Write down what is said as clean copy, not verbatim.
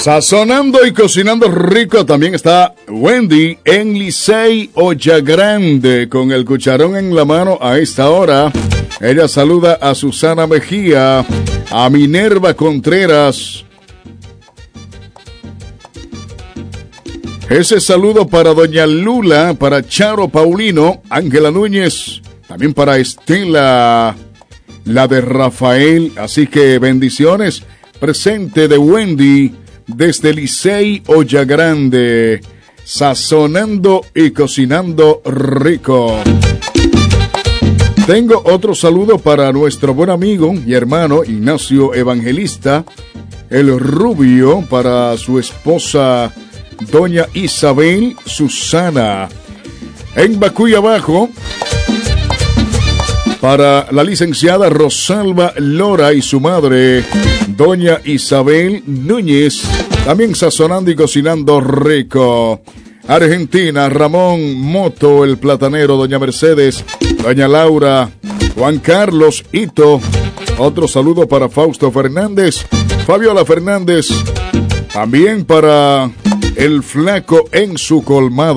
Sazonando y cocinando rico también está Wendy en Licey Olla Grande con el cucharón en la mano a esta hora. Ella saluda a Susana Mejía, a Minerva Contreras. Ese saludo para Doña Lula, para Charo Paulino, Ángela Núñez, también para Estela, la de Rafael. Así que bendiciones. Presente de Wendy desde Licey Olla Grande, sazonando y cocinando rico. Tengo otro saludo para nuestro buen amigo y hermano Ignacio Evangelista, el Rubio, para su esposa Doña Isabel Susana. En Bacuy Abajo, para la licenciada Rosalba Lora y su madre, Doña Isabel Núñez, también sazonando y cocinando rico. Argentina, Ramón Moto, el platanero, Doña Mercedes, Doña Laura, Juan Carlos Hito. Otro saludo para Fausto Fernández, Fabiola Fernández, también para el Flaco en su colmado.